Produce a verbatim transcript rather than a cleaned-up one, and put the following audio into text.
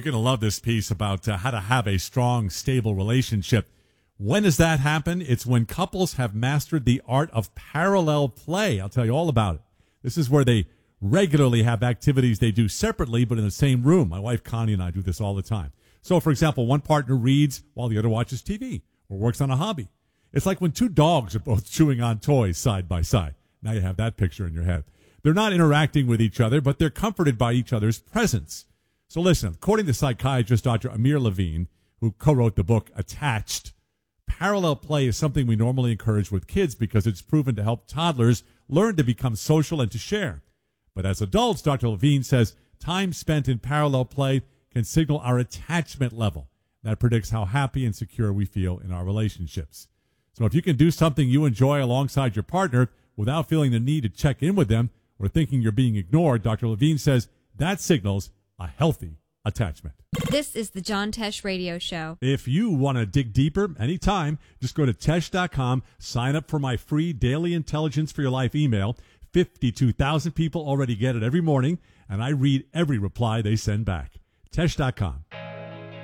going to love this piece about uh, how to have a strong, stable relationship. When does that happen? It's when couples have mastered the art of parallel play. I'll tell you all about it. This is where they regularly have activities they do separately but in the same room. My wife Connie and I do this all the time. So, for example, one partner reads while the other watches T V or works on a hobby. It's like when two dogs are both chewing on toys side by side. Now you have that picture in your head. They're not interacting with each other, but they're comforted by each other's presence. So listen, according to psychiatrist Doctor Amir Levine, who co-wrote the book Attached, parallel play is something we normally encourage with kids because it's proven to help toddlers learn to become social and to share. But as adults, Doctor Levine says, time spent in parallel play can signal our attachment level. That predicts how happy and secure we feel in our relationships. So if you can do something you enjoy alongside your partner without feeling the need to check in with them or thinking you're being ignored, Doctor Levine says that signals a healthy attachment. This is the John Tesh Radio Show. If you want to dig deeper anytime, just go to Tesh dot com, sign up for my free daily intelligence for your life email. fifty-two thousand people already get it every morning, and I read every reply they send back. Tesh dot com.